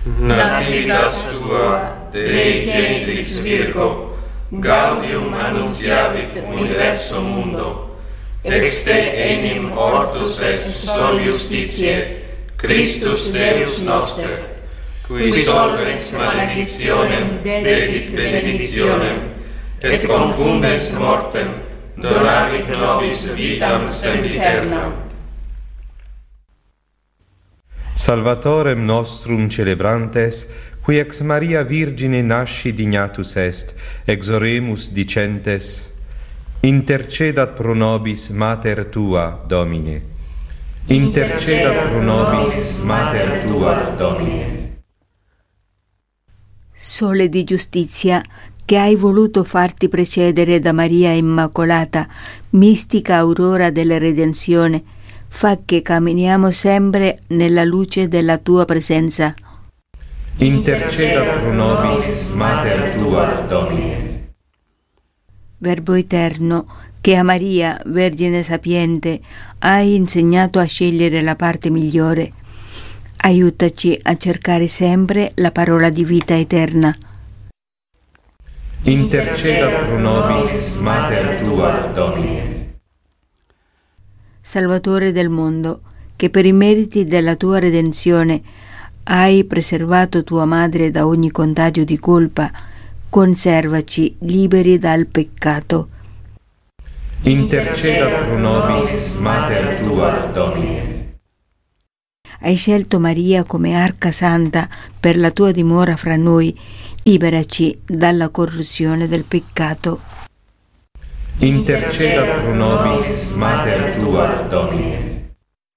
nativitas tua, Dei gentris Virgo, gaudium annunciavit universo mundo, ex te enim ortus est sol justitiae, Christus Deus noster, qui solvens maledictionem dedit benedictionem, et confundens mortem, donavit nobis vitam sempiternam. Salvatorem nostrum celebrantes, qui ex Maria Virgine nasci dignatus est, exoremus dicentes, intercedat pro nobis mater tua, Domine. Intercedat pro nobis mater tua, Domine. Sole di giustizia, che hai voluto farti precedere da Maria Immacolata, mistica aurora della redenzione, fa che camminiamo sempre nella luce della tua presenza. Interceda pro nobis mater tua, Domine. Verbo eterno, che a Maria, Vergine sapiente, hai insegnato a scegliere la parte migliore, aiutaci a cercare sempre la parola di vita eterna. Interceda pro nobis mater tua, Domine. Salvatore del mondo, che per i meriti della tua redenzione hai preservato tua madre da ogni contagio di colpa, conservaci liberi dal peccato. Interceda pro nobis mater tua, Domine. Hai scelto Maria come arca santa per la tua dimora fra noi, liberaci dalla corruzione del peccato. Interceda pro nobis mater tua, Domine.